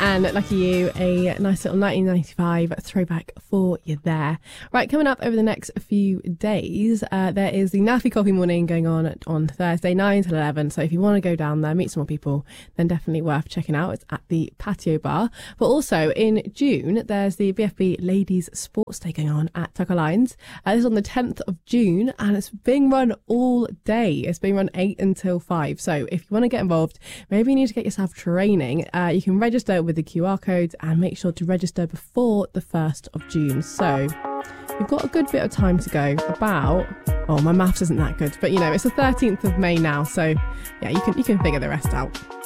And lucky you, a nice little 1995 throwback for you there. Right, coming up over the next few days, there is the Naffy Coffee Morning going on Thursday, 9 till 11. So if you want to go down there, meet some more people, then definitely worth checking out. It's at the Patio Bar. But also in June, there's the BFB Ladies Sports Day going on at Tucker Lines. This is on the 10th of June, and it's being run all day. It's being run 8 until 5. So if you want to get involved, maybe you need to get yourself training. You can register with the QR code and make sure to register before the 1st of June. So you've got a good bit of time to go. My maths isn't that good, but it's the 13th of May now. So yeah, you can figure the rest out.